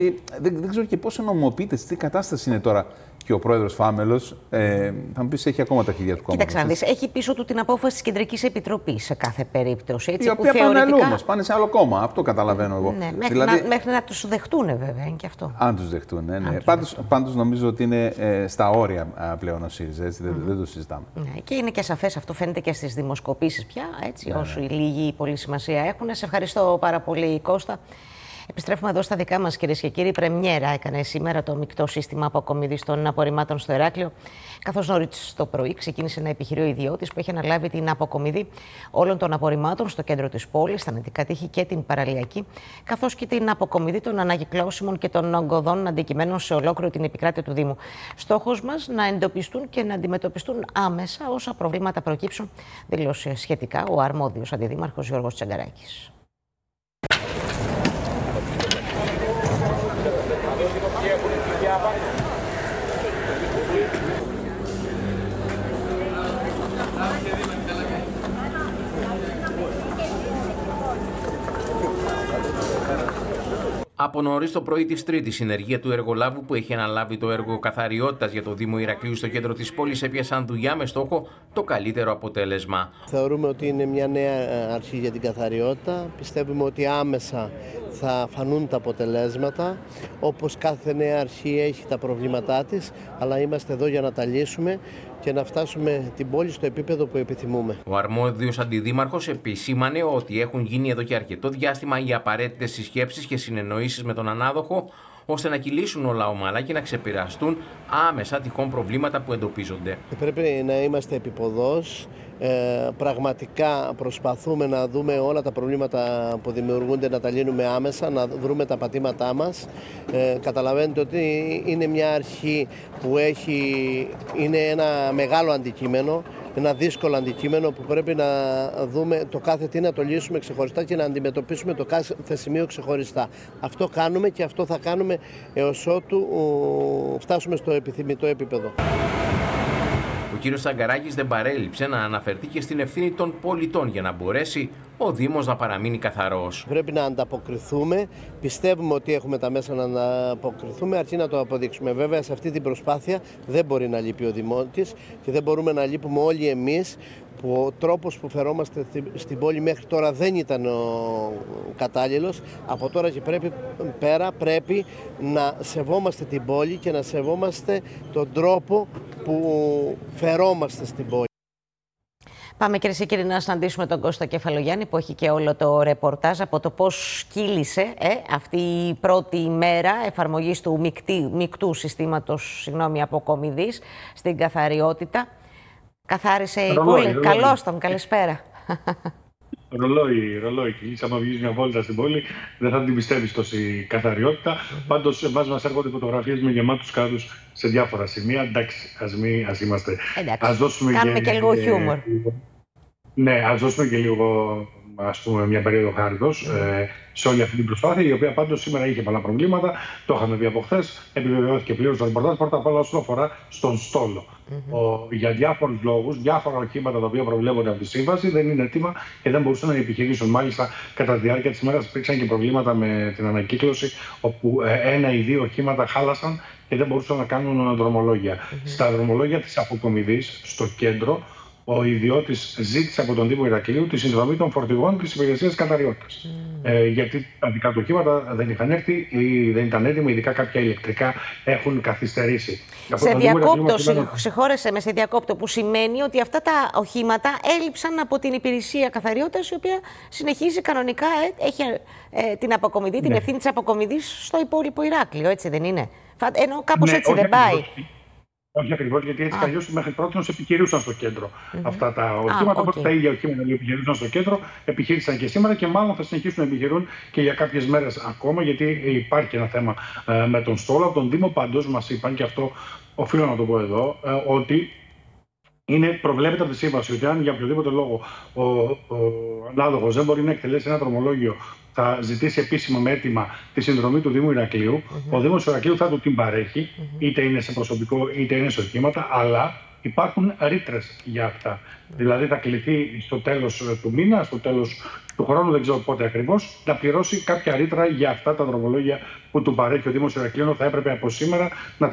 Δεν ξέρω και πόσο νομιμοποιείται, τι κατάσταση είναι τώρα και ο πρόεδρος Φάμελος. Θα μου πεις, έχει ακόμα τα χέρια του κόμματος. Κοίταξε να δεις, έχει πίσω του την απόφαση της Κεντρικής Επιτροπής σε κάθε περίπτωση. Έτσι, η οποία πάνε αλλού όμως, πάνε σε άλλο κόμμα. Αυτό καταλαβαίνω εγώ. Ναι, μέχρι να τους δεχτούν, βέβαια, είναι και αυτό. Αν τους δεχτούν, ναι. Πάντως νομίζω ότι είναι στα όρια πλέον ο ΣΥΡΙΖΑ, έτσι, δεν το συζητάμε. Ναι, και είναι και σαφές, αυτό φαίνεται και στις δημοσκοπήσεις πια, έτσι, όσο οι λίγοι πολύ σημασία έχουν. Σε ευχαριστώ πάρα πολύ, Κώστα. Επιστρέφουμε εδώ στα δικά μας, κυρίες και κύριοι. Πρεμιέρα έκανε σήμερα το μεικτό σύστημα αποκομιδής των απορριμμάτων στο Ηράκλειο. Καθώς νωρίς το πρωί ξεκίνησε ένα επιχειρείο ιδιώτης που έχει αναλάβει την αποκομιδή όλων των απορριμμάτων στο κέντρο της πόλης, στα νετικά τείχη και την παραλιακή, καθώς και την αποκομιδή των ανακυκλώσιμων και των ογκωδών αντικειμένων σε ολόκληρη την επικράτεια του Δήμου. Στόχος μας να εντοπιστούν και να αντιμετωπιστούν άμεσα όσα προβλήματα προκύψουν, δήλωσε σχετικά ο αρμόδιος αντιδήμαρχος Γιώργος Τσαγκαράκης. Από νωρίς το πρωί της Τρίτης, συνεργεία του εργολάβου που έχει αναλάβει το έργο καθαριότητας για το Δήμο Ηρακλείου στο κέντρο της πόλης έπιασαν δουλειά με στόχο το καλύτερο αποτέλεσμα. Θεωρούμε ότι είναι μια νέα αρχή για την καθαριότητα. Πιστεύουμε ότι άμεσα θα φανούν τα αποτελέσματα. Όπως κάθε νέα αρχή έχει τα προβλήματά της, αλλά είμαστε εδώ για να τα λύσουμε και να φτάσουμε την πόλη στο επίπεδο που επιθυμούμε. Ο αρμόδιος αντιδήμαρχος επισήμανε ότι έχουν γίνει εδώ και αρκετό διάστημα οι απαραίτητες συσκέψεις και συνεννοήσεις με τον ανάδοχο, ώστε να κυλήσουν όλα ομαλά και να ξεπεραστούν άμεσα τυχόν προβλήματα που εντοπίζονται. Πρέπει να είμαστε επίποδος. Πραγματικά προσπαθούμε να δούμε όλα τα προβλήματα που δημιουργούνται, να τα λύνουμε άμεσα, να βρούμε τα πατήματά μας. Καταλαβαίνετε ότι είναι μια αρχή που είναι ένα μεγάλο αντικείμενο, ένα δύσκολο αντικείμενο που πρέπει να δούμε το κάθε τι, να το λύσουμε ξεχωριστά και να αντιμετωπίσουμε το κάθε σημείο ξεχωριστά. Αυτό κάνουμε και αυτό θα κάνουμε έως ότου φτάσουμε στο επιθυμητό επίπεδο. Ο κύριος Τσαγκαράκης δεν παρέλειψε να αναφερθεί και στην ευθύνη των πολιτών για να μπορέσει ο Δήμος να παραμείνει καθαρός. Πρέπει να ανταποκριθούμε. Πιστεύουμε ότι έχουμε τα μέσα να ανταποκριθούμε, αρκεί να το αποδείξουμε. Βέβαια, σε αυτή την προσπάθεια δεν μπορεί να λείπει ο Δημότης και δεν μπορούμε να λείπουμε όλοι εμείς, που ο τρόπος που φερόμαστε στην πόλη μέχρι τώρα δεν ήταν ο κατάλληλος. Από τώρα και πρέπει να σεβόμαστε την πόλη και να σεβόμαστε τον τρόπο που φερόμαστε στην πόλη. Πάμε, κυρίες και κύριοι, να συναντήσουμε τον Κώστα Κεφαλογιάννη που έχει και όλο το ρεπορτάζ από το πώς κύλησε αυτή η πρώτη ημέρα εφαρμογής του μεικτού συστήματος αποκομιδής στην καθαριότητα. Καθάρισε η πόλη. Καλώς τον, καλησπέρα. Ρολόι. Και άμα βγεις μια βόλτα στην πόλη, δεν θα την πιστεύεις τόση καθαριότητα. Πάντως, εμάς μας έρχονται φωτογραφίες με γεμάτους κάδους σε διάφορα σημεία. Εντάξει, ας είμαστε. Εντάξει, κάνουμε και λίγο χιούμορ. Ναι, ας δώσουμε και λίγο, ας πούμε, μια περίοδο χάριτος σε όλη αυτή την προσπάθεια, η οποία πάντως σήμερα είχε πολλά προβλήματα. Το είχαμε δει από χθες. Επιβεβαιώθηκε πλήρως το ρεπορτάζ. Πρώτα απ' όλα, όσον αφορά στον στόλο. Για διάφορους λόγους, διάφορα οχήματα τα οποία προβλέπονται από τη σύμβαση δεν είναι έτοιμα και δεν μπορούσαν να επιχειρήσουν. Μάλιστα, κατά τη διάρκεια της ημέρας υπήρξαν και προβλήματα με την ανακύκλωση, όπου ένα ή δύο οχήματα χάλασαν και δεν μπορούσαν να κάνουν δρομολόγια. Στα δρομολόγια της αποκομιδής, στο κέντρο, ο ιδιώτης ζήτησε από τον Δήμο Ηρακλείου τη συνδρομή των φορτηγών της υπηρεσίας καθαριότητας. Γιατί τα δικά του οχήματα δεν είχαν έρθει ή δεν ήταν έτοιμα, ειδικά κάποια ηλεκτρικά έχουν καθυστερήσει. Συγχώρεσέ με, σε διακόπτω, που σημαίνει ότι αυτά τα οχήματα έλειψαν από την υπηρεσία καθαριότητας, η οποία συνεχίζει κανονικά, έχει την αποκομιδή, την ευθύνη της αποκομιδής στο υπόλοιπο Ηράκλειο, έτσι δεν είναι? Ενώ κάπως έτσι δεν πάει. Όχι ακριβώς, γιατί έτσι κι αλλιώς μέχρι πρώτη επιχειρούσαν στο κέντρο αυτά τα οχήματα. Οπότε τα ίδια οχήματα που επιχειρούσαν στο κέντρο επιχείρησαν και σήμερα και μάλλον θα συνεχίσουν να επιχειρούν και για κάποιες μέρες ακόμα, γιατί υπάρχει ένα θέμα με τον στόλο. Από τον Δήμο πάντως μας είπαν, και αυτό οφείλω να το πω εδώ, ότι προβλέπεται από τη σύμβαση ότι αν για οποιοδήποτε λόγο ο ανάδοχος δεν μπορεί να εκτελέσει ένα δρομολόγιο, θα ζητήσει επίσημα με αίτημα τη συνδρομή του Δήμου Ηρακλείου. Ο Δήμος Ηρακλείου θα του την παρέχει, είτε είναι σε προσωπικό είτε είναι σε οχήματα, αλλά υπάρχουν ρήτρες για αυτά. Δηλαδή θα κληθεί στο τέλος του μήνα, στο τέλος του χρόνου, δεν ξέρω πότε ακριβώς, να πληρώσει κάποια ρήτρα για αυτά τα δρομολόγια που του παρέχει ο Δήμος Ηρακλείων. Θα έπρεπε από σήμερα να